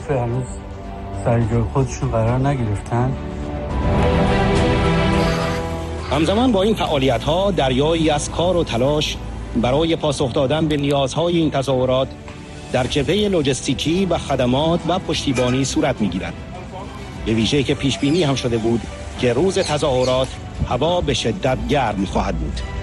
دفعه هنوز سر جای خودشون قرار نگرفتن. همزمان با این فعالیت‌ها دریایی از کار و تلاش برای پاسخ دادن به نیازهای این تظاهرات در جبهه لوجستیکی و خدمات و پشتیبانی صورت می‌گیرد. به ویژه که پیشبینی هم شده بود که روز تظاهرات هوا به شدت گرم خواهد بود.